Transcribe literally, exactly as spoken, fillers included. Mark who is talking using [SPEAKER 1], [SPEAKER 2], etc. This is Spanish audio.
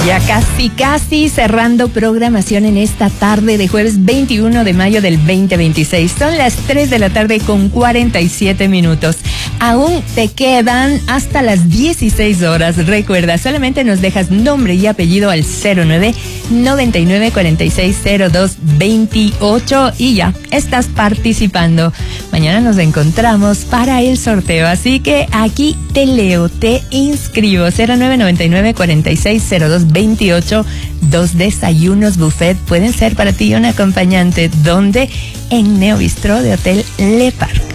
[SPEAKER 1] Ya casi, casi cerrando programación en esta tarde de jueves veintiuno de mayo del veinte veintiséis. Son las tres de la tarde con cuarenta y siete minutos. Aún te quedan hasta las dieciséis horas. Recuerda, solamente nos dejas nombre y apellido al cero nueve, noventa y nueve, cuarenta y seis, cero dos, veintiocho y ya estás participando. Mañana nos encontramos para el sorteo, así que aquí te leo, te inscribo. Cero nueve, noventa y nueve, cuarenta y seis, cero dos, veintiocho. Dos desayunos buffet pueden ser para ti un acompañante. ¿Dónde? En Neobistro de Hotel Le Parc.